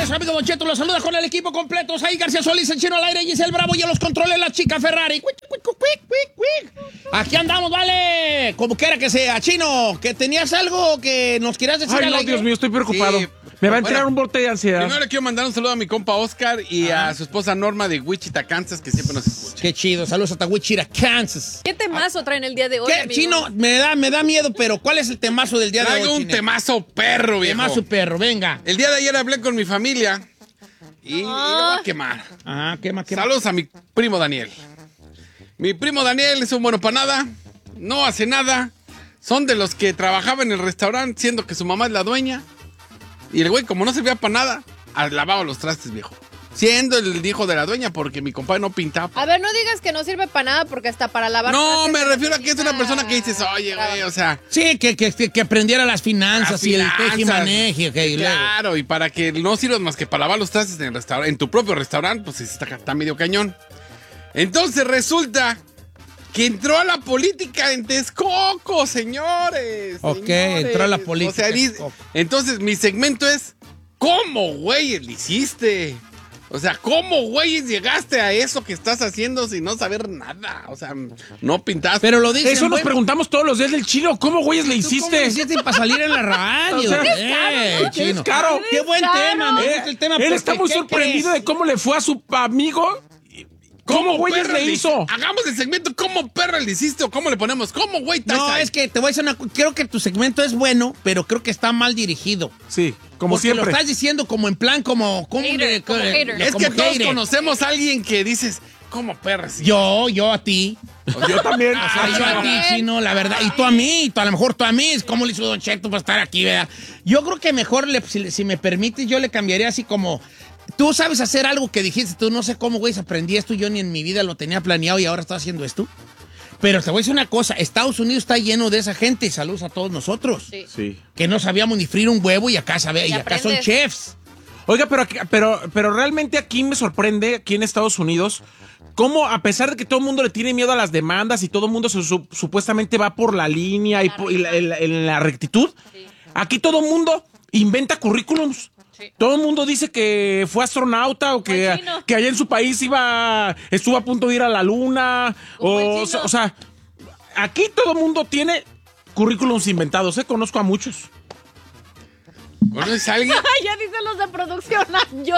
tardes, amigo Don Cheto. Los saluda con el equipo completo. Ahí García Solís, el Chino al aire, Giselle Bravo y a los controles la chica Ferrari. Aquí andamos, vale. Como quiera que sea. Chino, que tenías algo que nos quieras decir. Ay, no, Dios mío, estoy preocupado. Sí. Me va a entrar un bote de ansiedad. Primero le quiero mandar un saludo a mi compa Oscar y a su esposa Norma de Wichita, Kansas, que siempre nos escucha. Qué chido. Saludos hasta Wichita, Kansas. ¿Qué temazo traen el día de hoy, ¿Qué, amigo? Chino? Me da miedo, pero ¿cuál es el temazo del día de hoy? Traigo un temazo perro, viejo. Temazo perro, venga. El día de ayer hablé con mi familia y lo voy a quemar. Quema. Saludos a mi primo Daniel. Mi primo Daniel es un bueno para nada, no hace nada. Son de los que trabajaban en el restaurante siendo que su mamá es la dueña. Y el güey, como no servía para nada, lavaba los trastes, viejo. Siendo el hijo de la dueña, porque mi compadre no pintaba. A ver, no digas que no sirve para nada, porque hasta para lavar... No, me refiero a que es una persona que dices, oye, güey, o sea... Sí, que aprendiera las finanzas y el tejimaneje. Claro, y para que no sirvas más que para lavar los trastes en el restaurante, en tu propio restaurante, pues está medio cañón. Entonces resulta que entró a la política en Texcoco, señores. Ok, entró a la política. O sea, entonces mi segmento es, ¿cómo, güey, le hiciste? O sea, ¿cómo, güey, llegaste a eso que estás haciendo sin no saber nada? O sea, no pintaste. Pero lo dicen, eso nos preguntamos todos los días del Chino. ¿Cómo, güeyes, le hiciste? ¿Cómo le hiciste para salir en la radio? O sea, Chino. es caro. Qué buen tema, me gusta el tema. Él está muy sorprendido de cómo le fue a su amigo. ¿Cómo, güeyes, le hizo? Hagamos el segmento, ¿cómo perra le hiciste o cómo le ponemos? ¿Cómo, güey? No, es que te voy a decir una... Creo que tu segmento es bueno, pero creo que está mal dirigido. Sí, como porque siempre. Lo estás diciendo como en plan, como hater. Es que todos conocemos a alguien que dices, ¿cómo perra? Sí. Yo a ti. Yo también. O sea, yo a ti, Chino, la verdad. Y tú a mí, a lo mejor tú a mí. ¿Cómo le hizo Don Cheto para estar aquí, verdad? Yo creo que mejor, si me permites, yo le cambiaría así como... Tú sabes hacer algo que dijiste, tú no sé cómo, güey, aprendí esto, yo ni en mi vida lo tenía planeado y ahora estoy haciendo esto. Pero te voy a decir una cosa, Estados Unidos está lleno de esa gente, saludos a todos nosotros. Sí. Que no sabíamos ni freír un huevo y acá son chefs. Oiga, pero realmente aquí me sorprende, aquí en Estados Unidos, cómo a pesar de que todo el mundo le tiene miedo a las demandas y todo el mundo supuestamente va por la línea y la rectitud, aquí todo el mundo inventa currículums. Sí. Todo el mundo dice que fue astronauta o que allá en su país estuvo a punto de ir a la luna. O sea, aquí todo el mundo tiene currículums inventados, Conozco a muchos. ¿Conoces a alguien? Ya dicen los de producción, yo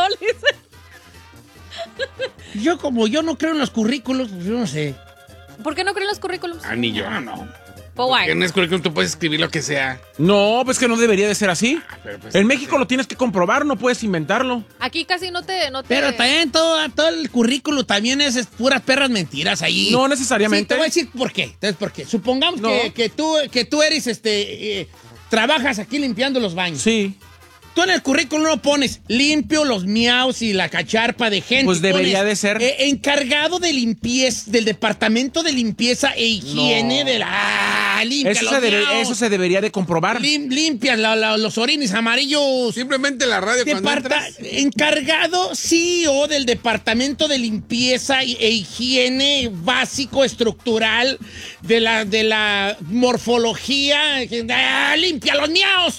Yo no creo en los currículos, pues yo no sé. ¿Por qué no creen los currículums? Ni yo, no. Porque en el currículum tú puedes escribir lo que sea. No, pues que no debería de ser así. Pues, en México lo tienes que comprobar, no puedes inventarlo. Aquí casi no te... Pero también todo el currículo también es puras perras mentiras ahí. No necesariamente. Sí, te voy a decir por qué. Entonces, ¿por qué? Supongamos que tú eres, trabajas aquí limpiando los baños. Sí. Tú en el currículum no pones limpio los miaus y la cacharpa de gente. Pues debería de ser. Encargado de limpieza, del departamento de limpieza e higiene de la... limpia eso se debería de comprobar. Limpias los orines amarillos. Simplemente la radio cuando entras. Encargado, CEO del departamento de limpieza e higiene básico, estructural, de la morfología. Limpia los miaos.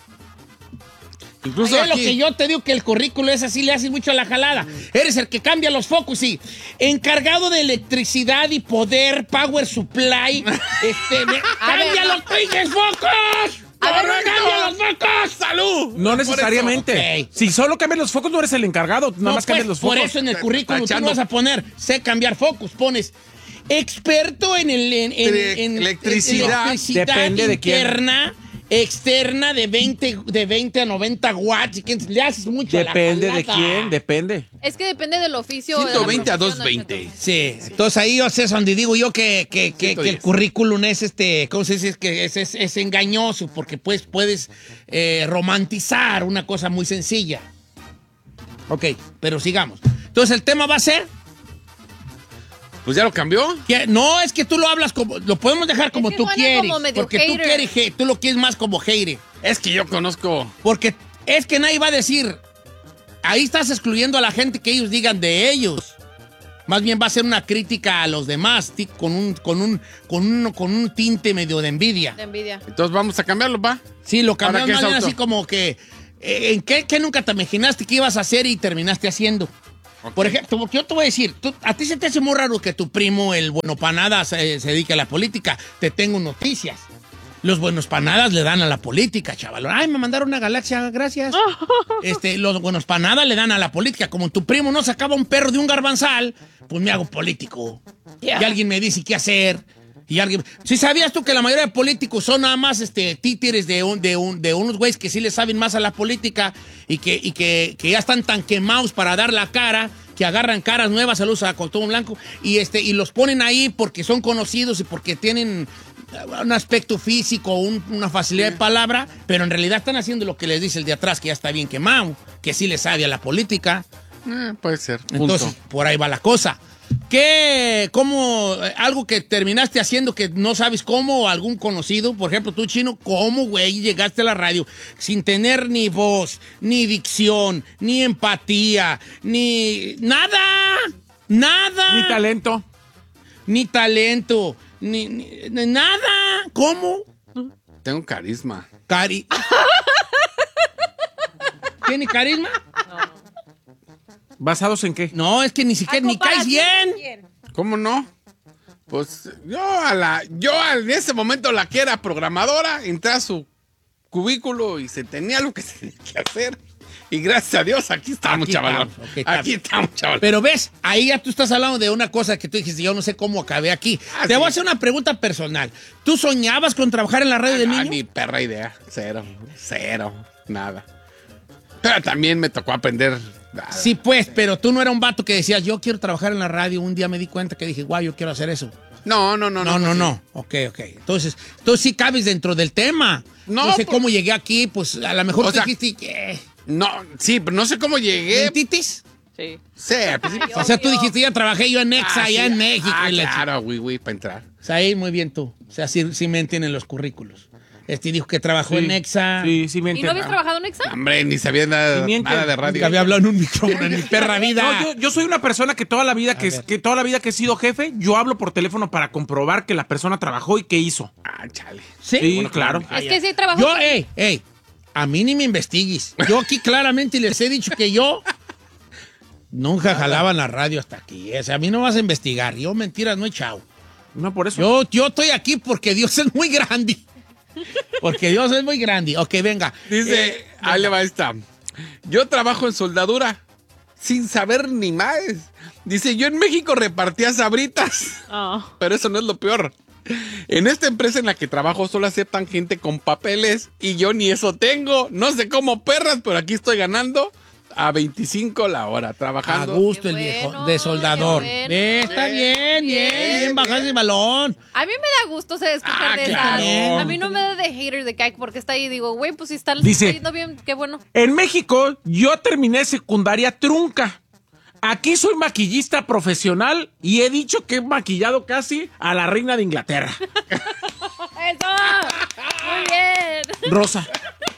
Incluso aquí, lo que yo te digo que el currículo es así, le haces mucho a la jalada. Eres el que cambia los focos, sí. Encargado de electricidad y poder, power supply. ¡Cambia los pinches focos! ¡Cambia los focos! ¡Salud! No necesariamente. Okay. Si solo cambias los focos, no eres el encargado. Nada más cambias los focos. Por eso en el currículum tú no vas a poner, sé cambiar focos, pones experto en electricidad. Depende de quién. Interna. Externa de 20 a 90 watts. Le haces mucho Depende de quién, depende. Es que depende del oficio. 120 a 220. Sí, entonces ahí es donde digo yo que el currículum es ¿cómo se dice? Que es engañoso porque pues puedes romantizar una cosa muy sencilla. Ok, pero sigamos. Entonces el tema va a ser... Pues ya lo cambió. No, es que tú lo hablas como... Lo podemos dejar como tú quieres. Como porque tú lo quieres más como hater. Es que yo conozco... Porque es que nadie va a decir... Ahí estás excluyendo a la gente que ellos digan de ellos. Más bien va a ser una crítica a los demás con un tinte medio de envidia. De envidia. Entonces vamos a cambiarlo, ¿va? Sí, lo cambiamos más bien así como que ¿En qué nunca te imaginaste que ibas a hacer y terminaste haciendo? Ok. Por ejemplo, yo te voy a decir, a ti se te hace muy raro que tu primo, el bueno panada, se dedique a la política. Te tengo noticias. Los buenos panadas le dan a la política, chaval. Ay, me mandaron una galaxia, gracias. Los buenos panadas le dan a la política. Como tu primo no sacaba un perro de un garbanzal, pues me hago político. Yeah. Y alguien me dice qué hacer. Y alguien... ¿Sí sabías tú que la mayoría de políticos son nada más títeres de unos güeyes que sí le saben más a la política y que ya están tan quemados para dar la cara, que agarran caras nuevas, saludos a Coltón Blanco, y los ponen ahí porque son conocidos y porque tienen un aspecto físico, una facilidad de palabra, pero en realidad están haciendo lo que les dice el de atrás, que ya está bien quemado, que sí le sabe a la política? Puede ser. Punto. Entonces, por ahí va la cosa. Algo que terminaste haciendo que no sabes cómo, o algún conocido, por ejemplo, tú, Chino, ¿cómo, güey, llegaste a la radio sin tener ni voz, ni dicción, ni empatía, ni nada? Nada. Ni talento. Ni nada. ¿Cómo? Tengo carisma. ¿Tiene carisma? ¿Basados en qué? No, es que ni siquiera, ni caes bien. ¿Cómo no? Pues yo en ese momento la que era programadora, entré a su cubículo y se tenía lo que se tenía que hacer. Y gracias a Dios, aquí estamos, chaval. Aquí estamos, chaval. Pero ves, ahí ya tú estás hablando de una cosa que tú dijiste, yo no sé cómo acabé aquí. Te voy a hacer una pregunta personal. ¿Tú soñabas con trabajar en la radio de niño? Ni perra idea. Cero, nada. Pero también me tocó aprender. Sí, pues, pero tú no eras un vato que decías, yo quiero trabajar en la radio. Un día me di cuenta que dije, guau, yo quiero hacer eso. No. Ok. Entonces, tú sí cabes dentro del tema. No sé cómo llegué aquí, pues a lo mejor tú dijiste que... No, sí, pero no sé cómo llegué. ¿Titis? Sí. Sí, pues sí. O sea, tú dijiste, ya trabajé yo en Exa, allá en México. Claro, güey, para entrar. O sea, ahí muy bien tú. O sea, sí me entienden los currículos. Dijo que trabajó en Exa. Sí, ¿Y me no entiendo. habías trabajado en Exa? Hombre, ni sabía nada de radio. Nunca había hablado en un micrófono en mi perra vida. No, yo soy una persona que toda la vida que he sido jefe, yo hablo por teléfono para comprobar que la persona trabajó y qué hizo. Chale. Sí, Bueno, claro. Es que sí trabajó. Yo, a mí ni me investigues. Yo aquí claramente les he dicho que yo nunca jalaba en la radio hasta aquí. O sea, a mí no vas a investigar. Yo mentiras no he echado. No, por eso. Yo estoy aquí porque Dios es muy grande. Porque Dios es muy grande. Ok, venga. Dice, ahí le va esta. Yo trabajo en soldadura sin saber ni más. Dice, yo en México repartía sabritas. Pero eso no es lo peor. En esta empresa en la que trabajo solo aceptan gente con papeles y yo ni eso tengo. No sé cómo perras, pero aquí estoy ganando a 25 la hora, trabajando. A gusto Qué el viejo, bueno, de soldador. qué bueno. Está bien bajarse el balón. A mí me da gusto escuchar de claro. esas. A mí no me da de hater de que porque está ahí. Digo, güey, pues si está Dice, yendo bien, qué bueno. En México, yo terminé secundaria trunca. Aquí soy maquillista profesional y he dicho que he maquillado casi a la reina de Inglaterra. ¡Eso! Muy bien. Rosa.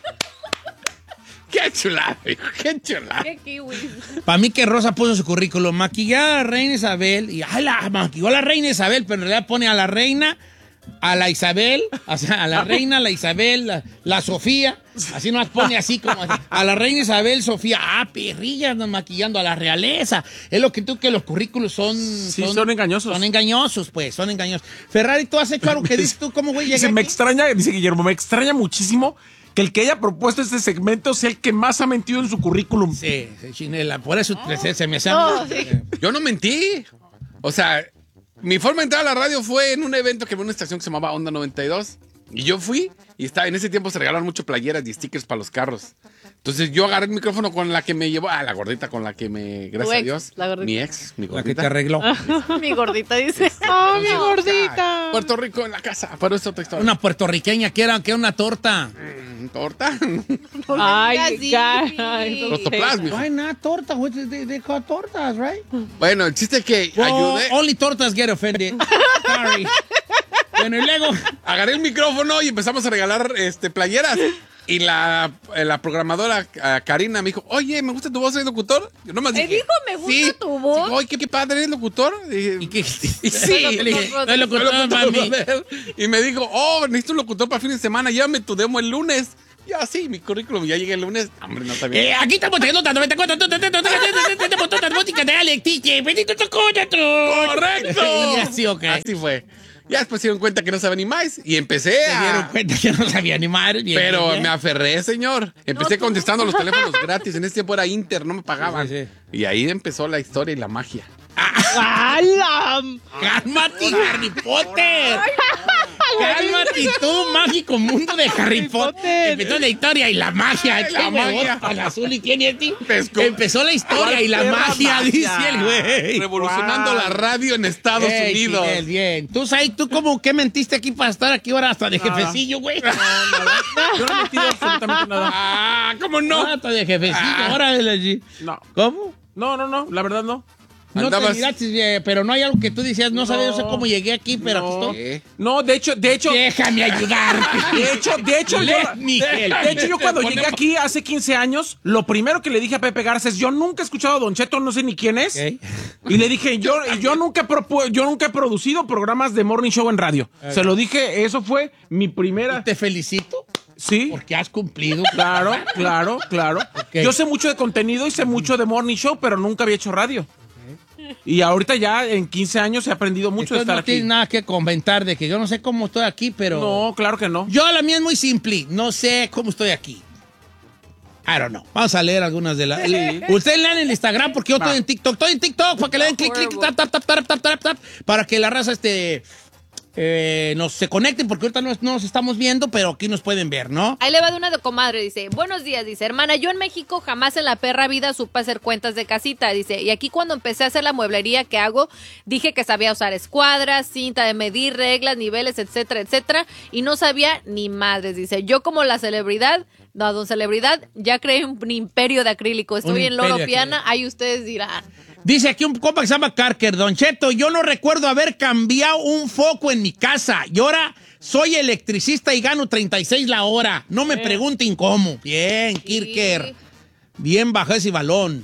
¡Qué chulada, hijo! ¡Qué chulada! ¡Qué kiwis! Para mí que Rosa puso su currículum, maquillar a la reina Isabel, y la maquilló a la reina Isabel, pero en realidad pone a la reina, a la Isabel, o sea, a la reina, la Isabel, la Sofía, así nomás pone así como a la reina Isabel, Sofía, perrillas, andan maquillando a la realeza. Es lo que los currículos son engañosos. Son engañosos, pues, son engañosos. Ferrari, ¿tú has hecho algo que dices tú? ¿Cómo güey Dice, dice Guillermo, me extraña muchísimo que el que haya propuesto este segmento sea el que más ha mentido en su currículum. Sí, Chinela, por eso se me hace... Yo no mentí. O sea, mi forma de entrar a la radio fue en un evento que fue en una estación que se llamaba Onda 92. Y yo fui y en ese tiempo se regalaron mucho playeras y stickers para los carros. Entonces yo agarré el micrófono con la que me llevó, la gordita con la que gracias a Dios, la gordita. mi ex, mi gordita. La que te arregló. Mi gordita dice. Mi gordita! Puerto Rico en la casa, pero es otra historia. Una puertorriqueña que era una torta. ¿Torta? Ay, Rostoplas, mijo. Why not torta? They call tortas, right? Bueno, el chiste es que ayudé. Only tortas get offended. Sorry. Bueno, y luego... Agarré el micrófono y empezamos a regalar playeras. Y la programadora Karina me dijo, oye, me gusta tu voz, ¿eres locutor? Yo nomás dije, dijo, me gusta tu voz. Oye, qué padre, ¿eres locutor? ¿Y qué? Y sí. Soy locutor, mami. Y me dijo, necesito un locutor para el fin de semana, llévame tu demo el lunes. Ya sí, mi currículum, ya llegué el lunes. Hombre, no está bien. Aquí estamos teniendo música de Alex Tiche. ¡Correcto! Y así, ok. Así fue. Ya después se dieron cuenta que no sabía ni más y empecé Se dieron cuenta que no sabía ni madre. Pero me aferré, señor. Empecé contestando los teléfonos gratis. En ese tiempo era Inter, no me pagaban. Sí. Y ahí empezó la historia y la magia. ¡Cálmate, Harry Potter! ¡Cálmate tú, mágico mundo de Harry Potter! Empezó la historia y la magia. La magia. Al azul y quién es ti. Pesco. Empezó la historia y la magia, dice el güey. Revolucionando la radio en Estados Unidos. Chinel, bien. ¿Tú, Sai, tú cómo qué mentiste aquí para estar aquí ahora hasta de jefecillo, güey? Yo no he metido absolutamente nada. Ah, ¿cómo no? Hasta de jefecillo, ahora allí. No. ¿Cómo? No, la verdad no. No Andabas- te miraste, pero no hay algo que tú decías, no sabes, yo sé cómo llegué aquí, pero aquí No. estoy. ¿Qué? No, de hecho, Déjame ayudarte. de hecho, Let me help. de hecho, yo cuando llegué aquí hace 15 años, lo primero que le dije a Pepe Garza es, yo nunca he escuchado a Don Cheto, no sé ni quién es. Ok. Y le dije, yo nunca he producido programas de morning show en radio. Se lo dije, eso fue mi primera. Te felicito Sí. porque has cumplido. Claro. Ok. Yo sé mucho de contenido y sé mucho de morning show, pero nunca había hecho radio. Y ahorita ya en 15 años he aprendido mucho de Entonces estar no aquí. tienes nada que comentar de que yo no sé cómo estoy aquí, pero... No, claro que no. Yo la mía es muy simple. No sé cómo estoy aquí. I don't know. Vamos a leer algunas de las... Sí. Ustedes lean en Instagram porque yo Va. estoy en TikTok. Estoy en TikTok para que le den clic, clic, tap, tap, tap, tap, tap, tap, tap, para que la raza nos se conecten porque ahorita no nos estamos viendo, pero aquí nos pueden ver, ¿no? Ahí le va de una de comadre, dice, buenos días, dice, hermana, yo en México jamás en la perra vida supe hacer cuentas de casita, dice, y aquí cuando empecé a hacer la mueblería que hago, dije que sabía usar escuadras, cinta de medir, reglas, niveles, etcétera, etcétera, y no sabía ni madres, dice, yo como la celebridad, no, don celebridad, ya creé un imperio de acrílico, estoy en imperio Loro de Piana, ahí ustedes dirán. Dice aquí un compa que se llama Carker, Don Cheto, yo no recuerdo haber cambiado un foco en mi casa y ahora soy electricista y gano 36 la hora. No me pregunten cómo. Bien, Kirker. Bien bajo ese balón.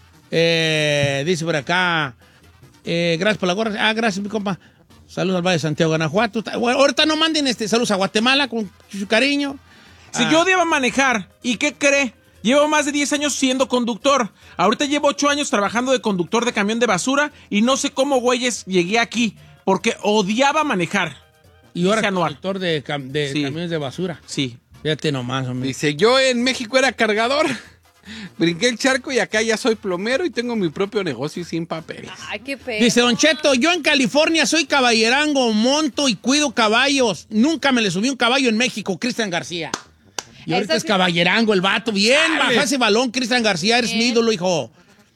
Dice por acá, gracias por la gorra. Gracias, mi compa. Saludos al Valle de Santiago, Guanajuato. Bueno, ahorita no manden saludos a Guatemala con su cariño. Si yo odiaba manejar, ¿y qué cree? Llevo más de 10 años siendo conductor. Ahorita llevo 8 años trabajando de conductor de camión de basura y no sé cómo, güeyes, llegué aquí. Porque odiaba manejar. Y ahora Dice Anuar. conductor de Sí. camiones de basura. Sí. Fíjate nomás, hombre. Dice, yo en México era cargador. Brinqué el charco y acá ya soy plomero y tengo mi propio negocio y sin papeles. Ay, qué feo. Dice Don Cheto, yo en California soy caballerango, monto y cuido caballos. Nunca me le subí un caballo en México, Cristian García. Y ahorita Esa es sí- caballerango el vato. Bien, Dale. baja ese balón, Cristian García, eres mi Bien. ídolo, hijo.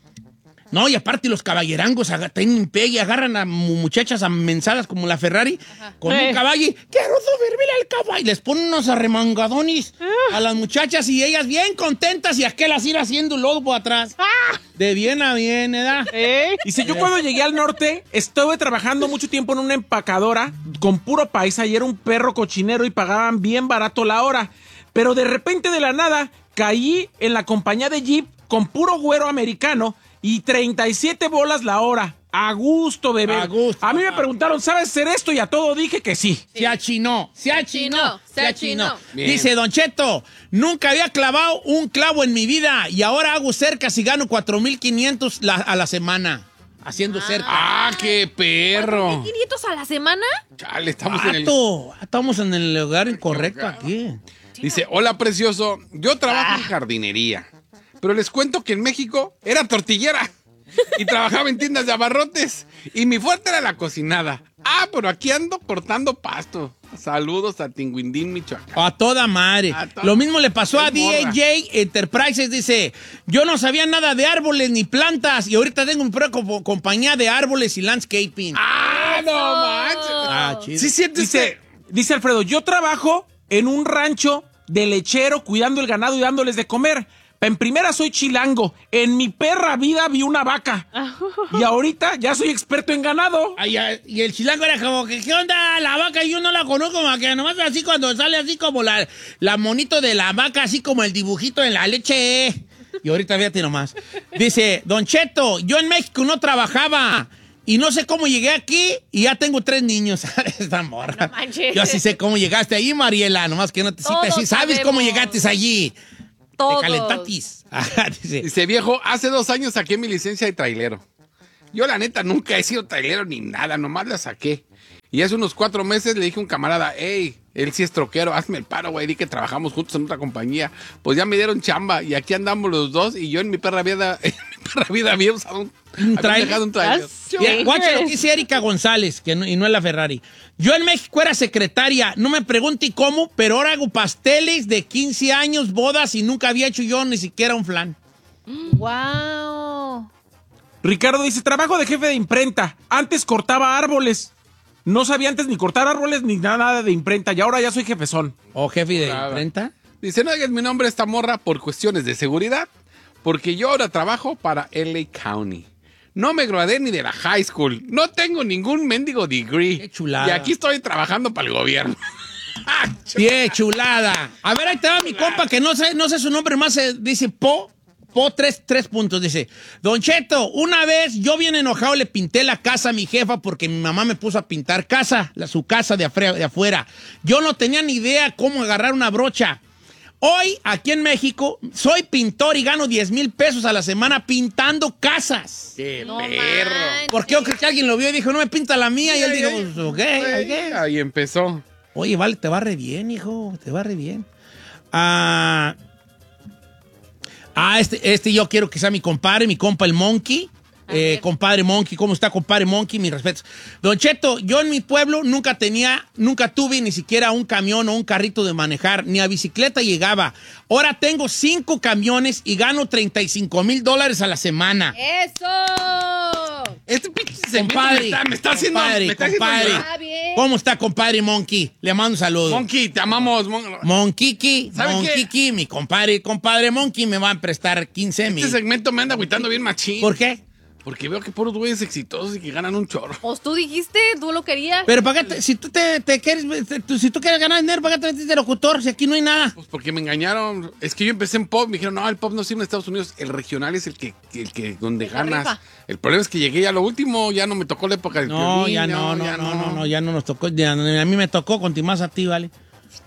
No, y aparte los caballerangos tienen pegue, agarran a muchachas amensadas como la Ferrari con un caballo y quiero subirme al caballo. Y les ponen unos arremangadones a las muchachas y ellas bien contentas y aquel así haciendo lodo por atrás. De bien a bien, ¿verdad? Dice, yo cuando llegué al norte, estuve trabajando mucho tiempo en una empacadora con puro paisa y era un perro cochinero y pagaban bien barato la hora. Pero de repente de la nada caí en la compañía de Jeep con puro güero americano y 37 bolas la hora. A gusto, bebé. A gusto, A mí me papá. preguntaron, ¿sabes hacer esto? Y a todo dije que sí. Se achinó, se achinó, se achinó. Bien. Dice Don Cheto, nunca había clavado un clavo en mi vida y ahora hago cercas y gano 4,500 a la semana haciendo cercas. ¡Ah, qué perro! ¿500 a la semana? Chale, estamos en el... Estamos en el lugar incorrecto aquí. Dice, hola, precioso. Yo trabajo en jardinería. Pero les cuento que en México era tortillera. Y trabajaba en tiendas de abarrotes. Y mi fuerte era la cocinada. Ah, pero aquí ando cortando pasto. Saludos a Tinguindín, Michoacán. A toda madre. A toda- Lo mismo le pasó a Qué morra. DAJ Enterprises. Dice, yo no sabía nada de árboles ni plantas y ahorita tengo mi propia compañía de árboles y landscaping. ¡Ah, no manches! Ah, chido. Sí, sientes Dice Alfredo, yo trabajo en un rancho de lechero cuidando el ganado y dándoles de comer. En primera soy chilango. En mi perra vida vi una vaca. Y ahorita ya soy experto en ganado. Ay, ay, y el chilango era como que, ¿qué onda? La vaca yo no la conozco, como que nomás así cuando sale así como la monito de la vaca, así como el dibujito en la leche. Y ahorita fíjate nomás. Dice, Don Cheto, yo en México no trabajaba. y no sé cómo llegué aquí y ya tengo 3 niños. Esta morra. No manches. Yo así sé cómo llegaste ahí, Mariela, nomás que no te Todos citas. Sí, ¿sabes cómo sabemos. llegaste allí? Todos. Te calentatis. Ajá, dice. Dice, viejo, hace 2 años saqué mi licencia de trailero. Yo, la neta, nunca he sido trailero ni nada, nomás la saqué. Y hace unos 4 meses le dije a un camarada, hey, él sí es troquero, hazme el paro, güey, di que trabajamos juntos en otra compañía. Pues ya me dieron chamba y aquí andamos los dos y yo en mi perra vida había usado había trailer? dejado un trailer. Mira, guacha lo que dice Erika González, y no es la Ferrari. Yo en México era secretaria, no me pregunte cómo, pero ahora hago pasteles de 15 años, bodas, y nunca había hecho yo ni siquiera un flan. Wow. Ricardo dice, trabajo de jefe de imprenta. Antes cortaba árboles. No sabía antes ni cortar árboles ni nada de imprenta. Y ahora ya soy jefezón. ¿O jefe de Nada. imprenta? Dice, no digas mi nombre a esta morra por cuestiones de seguridad, porque yo ahora trabajo para LA County. No me gradué ni de la high school. No tengo ningún mendigo degree. Qué chulada. Y aquí estoy trabajando para el gobierno. ¡Qué chulada! A ver, ahí te va mi compa, que no sé su nombre más, dice Po 3 puntos, dice. Don Cheto, una vez yo bien enojado le pinté la casa a mi jefa porque mi mamá me puso a pintar su casa de afuera. Yo no tenía ni idea cómo agarrar una brocha. Hoy, aquí en México, soy pintor y gano 10,000 pesos a la semana pintando casas. ¡Qué No perro! manches. Porque yo creo que alguien lo vio y dijo, no me pinta la mía. Y él dijo, pues, ok, ok. Ahí empezó. Oye, vale, te va re bien, hijo, te va re bien. Este yo quiero que sea mi compadre, mi compa el Monkey. Compadre Monkey, ¿cómo está, compadre Monkey? Mis respetos. Don Cheto, yo en mi pueblo nunca tuve ni siquiera un camión o un carrito de manejar, ni a bicicleta llegaba. Ahora tengo 5 camiones y gano $35,000 a la semana. ¡Eso! Este pinche segmento Compadre, me está haciendo compadre. llorar. Está bien. ¿Cómo está, compadre Monkey? Le mando un saludo. Monkey, te amamos. Monkey, ¿Sabe qué? mi compadre Monkey me va a prestar 15,000. Este segmento me anda agüitando bien machín. ¿Por qué? Porque veo que puros güeyes exitosos y que ganan un chorro. Pues tú dijiste, tú lo querías. Pero pagate, si tú si tú quieres ganar dinero, pagate de locutor, si aquí no hay nada. Pues porque me engañaron. Es que yo empecé en pop, me dijeron, no, el pop no sirve en Estados Unidos. El regional es el que donde La ganas. rifa. El problema es que llegué ya a lo último, ya no me tocó la época del No, Piolín, ya no nos tocó. A mí me tocó, con más a ti, ¿vale?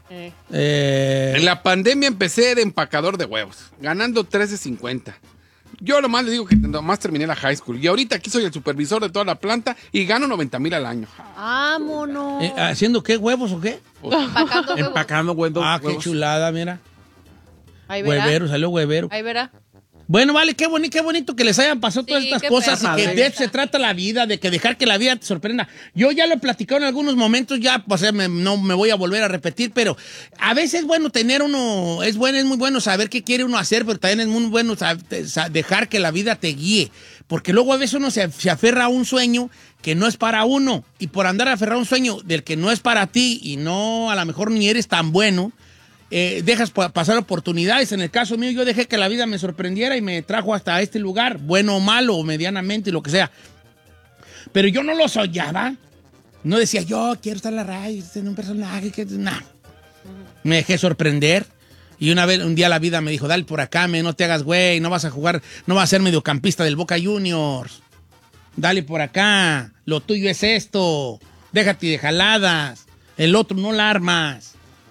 En la pandemia empecé de empacador de huevos, ganando $13.50. Yo nomás le digo que nomás terminé la high school. Y ahorita aquí soy el supervisor de toda la planta y gano 90,000 al año. Vámonos. ¿Haciendo qué? ¿Huevos o qué? Empacando huevos. Empacando huevos. Qué chulada, mira. Ahí verá. Huevero, salió huevero. Ahí verá. Bueno, vale, qué bonito que les hayan pasado todas Sí, estas qué cosas y perra, que la de neta. eso se trata la vida, de que dejar que la vida te sorprenda. Yo ya lo he platicado en algunos momentos, ya, o sea, no me voy a volver a repetir, pero a veces es bueno tener uno, es muy bueno saber qué quiere uno hacer, pero también es muy bueno dejar que la vida te guíe, porque luego a veces uno se aferra a un sueño que no es para uno, y por andar aferrado a un sueño del que no es para ti y no, a lo mejor ni eres tan bueno, dejas pasar oportunidades. En el caso mío, yo dejé que la vida me sorprendiera y me trajo hasta este lugar, bueno o malo, o medianamente, lo que sea. Pero yo no lo soñaba. No decía, yo quiero estar en la radio, en un personaje, no. Me dejé sorprender. Y un día la vida me dijo, dale por acá, no te hagas güey, no vas a jugar, no vas a ser mediocampista del Boca Juniors. Dale por acá, lo tuyo es esto, déjate de jaladas, el otro no la armas.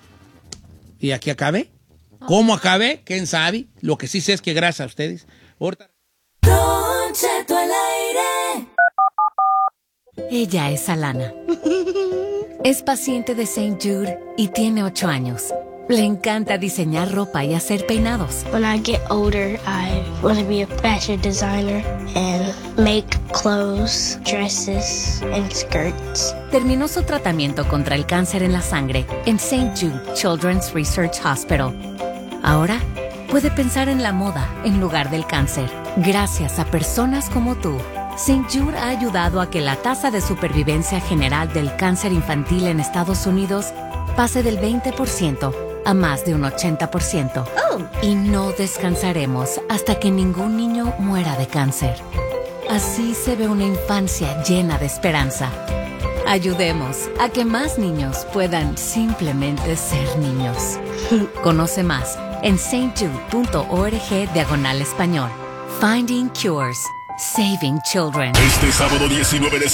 Y aquí acabé. ¿Cómo acabé? ¿Quién sabe? Lo que sí sé es que gracias a ustedes. Ahorita... Don Cheto al aire. Ella es Alana. Es paciente de St. Jude y tiene 8 años. Le encanta diseñar ropa y hacer peinados. When I get older, I want to be a fashion designer and make clothes, dresses, and skirts. Terminó su tratamiento contra el cáncer en la sangre en St. Jude Children's Research Hospital. Ahora puede pensar en la moda en lugar del cáncer. Gracias a personas como tú, St. Jude ha ayudado a que la tasa de supervivencia general del cáncer infantil en Estados Unidos pase del 20% a más de un 80%. Y no descansaremos hasta que ningún niño muera de cáncer. Así se ve una infancia llena de esperanza. Ayudemos a que más niños puedan simplemente ser niños. Conoce más en stjude.org/español. Finding Cures. Saving children. Este sábado 19 de